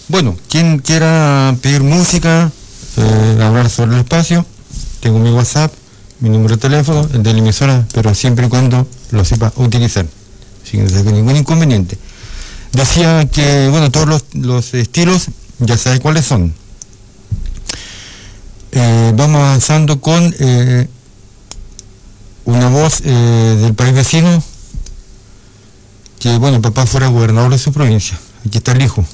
Bueno, quien quiera pedir música, hablar sobre el espacio, tengo mi WhatsApp, mi número de teléfono, el de la emisora, pero siempre y cuando lo sepa utilizar, sin ningún inconveniente. Decía que, bueno, todos los estilos, ya sabes cuáles son. Vamos avanzando con una voz del país vecino, que, bueno, el papá fuera gobernador de su provincia. Aquí está el hijo.